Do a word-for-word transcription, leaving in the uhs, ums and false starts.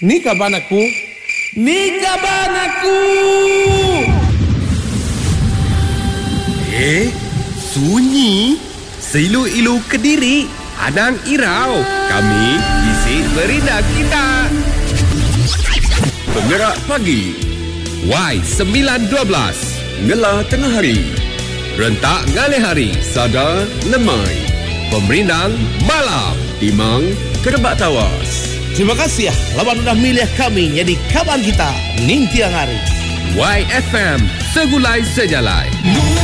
Ni kaban aku. Ni kaban aku. Eh, sunyi. Seilu-ilu Kediri. Adang Irau. Kami isi berita kita. Penggerak pagi. Y sembilan dua belas. Ngelah tengah hari. Rentak ngalih hari. Sada lemai. Pemerindang malam. Timang kerebak tawas. Terima kasih ya lawan udah milih kami jadi kawan kita ning tiang hari. Y F M segulai sejalai.